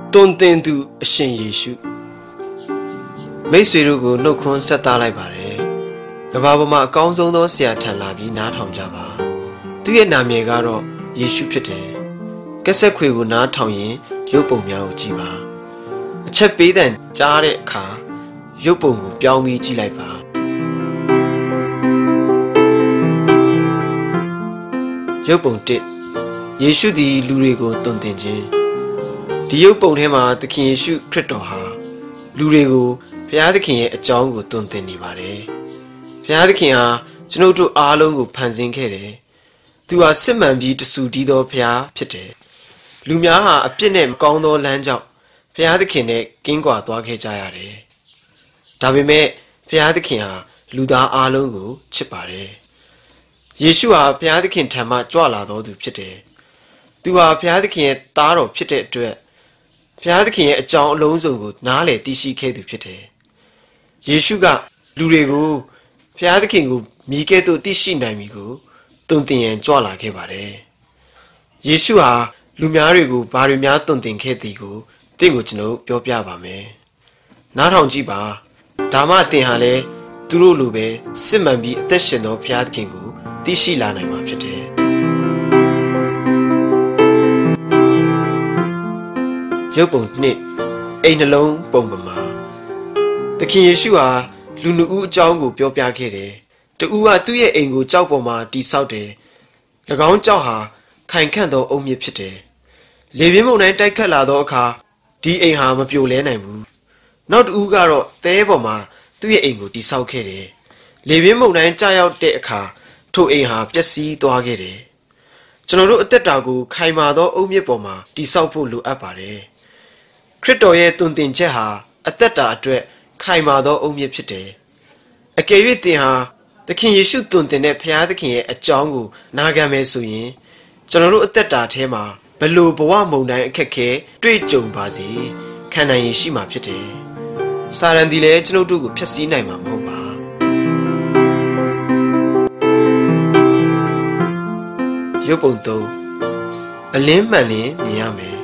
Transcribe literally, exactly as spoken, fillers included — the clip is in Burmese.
တွင်တင်သူအရှင်ယေရှုမိတ်ဆွေတို့ကိုနှုတ်ခွန်းဆက်သားလိုက်ပါတယ်ကမ္ဘာပေါ်မှာအကောင်းဆုံးသောဆရာထံလာပြီးနားထောင်ကြပါသူရဲ့နာမည်ကတော့ယေရှုဖြစ်တယ်ကက်ဆက်ခွေကိုနားထောင်ရင်ရုပ်ပုံများကိုကြည့်ပါအချက်ပေးတဲ့ကြားတဲ့အခါရုပ်ပုံကိုပြောင်းပြီးကြည့်လိုက်ပါရုပ်ပုံတစ်ယေရှုသည်လူတွေကိုတွင်တင်ခြင်းဒီရုပ်ပုံထဲမှာသခင်ယေရှုခရစ်တော်ဟာလူတွေကိုဘုရားသခင်ရဲ့အကြောင်းကိုတွင်တင်နေပါတယ်ဘုရားသခင်ဟာကျွန်ုပ်တို့အားလုံးကိုဖန်ဆင်းခဲ့တယ်သူဟာစစ်မှန်ပြီးတဆူတည်သောဘုရားဖြစ်တယ်လူများဟာအပြစ်နဲ့မကောင်းသောလမ်းကြောင့်ဘုရားသခင်နဲ့ကင်းကွာသွားခဲ့ကြရတယ်ဒါပေမဲ့ဘုရားသခင်ဟာလူသားအားလုံးကိုချစ်ပါတယ်ယေရှုဟာဘုရားသခင်ထံမှကြွလာတော်သူဖြစ်တယ်သူဟာဘုရားသခင်ရဲ့သားတော်ဖြစ်တဲ့အတွက်ဘုရားသခင်ရဲ့အကြောင်းအလုံးစုံကိုနားလည်သိရှိခဲ့သူဖြစ်တယ်ယေရှုကလူတွေကိုဘုရားသခင်ကိုမြည်ကဲ့သို့သိရှိနိုင်ပြီကိုတွင်တင်ရန်ကြွလာခဲ့ပါတယ်ယေရှုဟာလူများတွေကိုဘာတွေများတွင်တင်ခဲ့သည်ကိုတင့်ကိုကျွန်တော်ပြောပြပါမယ်နားထောင်ကြည့်ပါဒါမှသင်ဟာလည်းသူတို့လိုပဲစစ်မှန်ပြီးအသက်ရှင်သောဘုရားသခင်ကိုသိရှိလာနိုင်မှာဖြစ်တယ်ရုပ်ပုံနှစ်အိမ်နှလုံးပုံပမာသခင်ယေရှုဟာလူနှစ်ဦးအကြောင်းကိုပြောပြခဲ့တယ်တဦးကသူ့ရဲ့အိမ်ကိုကြောက်ပေါ်မှာတိဆောက်တယ်၎င်းကြောက်ဟာခိုင်ခန့်သောအုတ်မြစ်ဖြစ်တယ်လေပြင်းမုန်တိုင်းတိုက်ခတ်လာသောအခါဒီအိမ်ဟာမပြိုလဲနိုင်ဘူးနောက်တဦးကတော့သဲပေါ်မှာသူ့ရဲ့အိမ်ကိုတိဆောက်ခဲ့တယ်လေပြင်းမုန်တိုင်းကျရောက်တဲ့အခါထိုအိမ်ဟာပျက်စီးသွားခဲ့တယ်ကျွန်တော်တို့အသက်တာကိုခိုင်မာသောအုတ်မြစ်ပေါ်မှာတိဆောက်ဖို့လိုအပ်ပါတယ်ခရစ်တော်ရဲ့တွင်တင်ချက်ဟာအသက်တာအတွက်ခိုင်မာသောအုတ်မြစ်ဖြစ်တယ်အကယ်၍သင်ဟာသခင်ယေရှုတွင်တင်တဲ့ဘုရားသခင်ရဲ့အကြောင်းကိုနားခံမယ်ဆိုရင်ကျွန်တော်တို့အသက်တာထဲမှာဘလို့ဘဝမုန်တိုင်းအခက်ခဲတွေ့ကြုံပါစေခံနိုင်ရင်ရှိမှာဖြစ်တယ်စာရန်ဒီလည်းကျွန်ုပ်တို့ကိုဖျက်ဆီးနိုင်မှာမဟုတ်ပါရုပ်ပုံသုံးအလင်းမှန်လင်းမြင်ရမယ်